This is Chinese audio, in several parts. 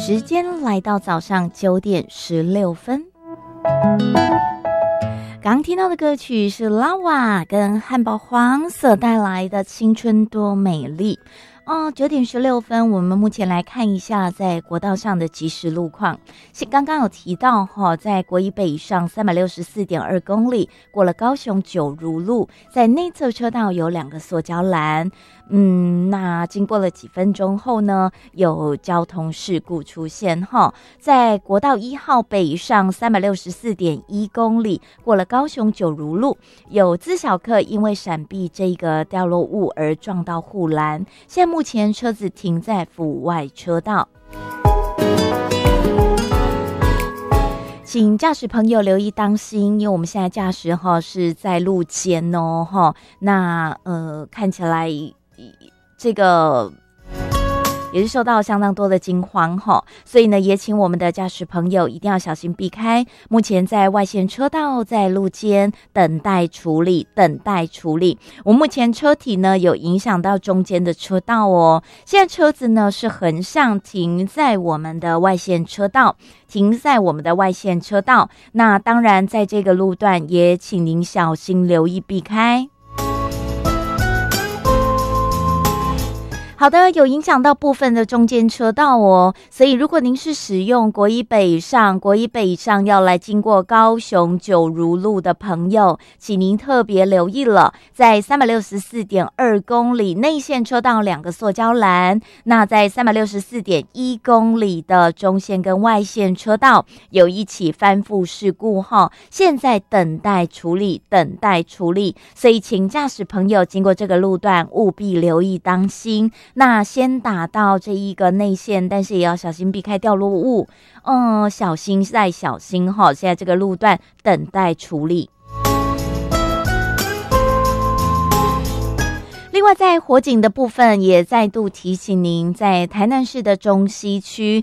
时间来到早上9点16分。刚听到的歌曲是拉瓦跟汉堡黄所带来的青春多美丽。9点16分，我们目前来看一下在国道上的即时路况。刚刚有提到在国一北上 364.2 公里，过了高雄九如路，在内侧车道有2个塑胶栏。那经过了几分钟后呢，有交通事故出现在国道1号北上 364.1 公里，过了高雄九如路，有自小客因为闪避这个掉落物而撞到护栏，现在目前车子停在府外车道。请驾驶朋友留意当心，因为我们现在驾驶是在路肩那看起来这个也是受到相当多的惊慌所以呢，也请我们的驾驶朋友一定要小心避开。目前在外线车道，在路肩等待处理。我目前车体呢有影响到中间的车道现在车子呢是横向停在我们的外线车道，那当然在这个路段也请您小心留意避开。好的，有影响到部分的中间车道所以如果您是使用国一北上要来经过高雄九如路的朋友，请您特别留意了，在 364.2 公里内线车道2个塑胶栏，那在 364.1 公里的中线跟外线车道有一起翻覆事故现在等待处理，所以请驾驶朋友经过这个路段务必留意当心。那先打到这一个内线，但是也要小心避开掉落物小心再小心现在这个路段等待处理。另外在火警的部分也再度提醒您，在台南市的中西区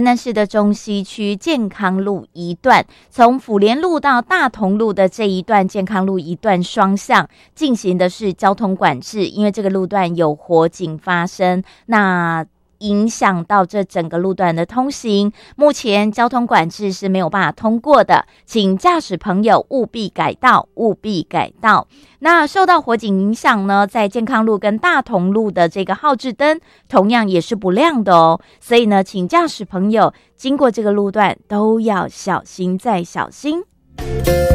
健康路一段，从府联路到大同路的这一段健康路一段双向进行的是交通管制，因为这个路段有火警发生，那影响到这整个路段的通行，目前交通管制是没有办法通过的，请驾驶朋友务必改道。那受到火警影响呢，在健康路跟大同路的这个号志灯同样也是不亮的所以呢，请驾驶朋友经过这个路段都要小心再小心。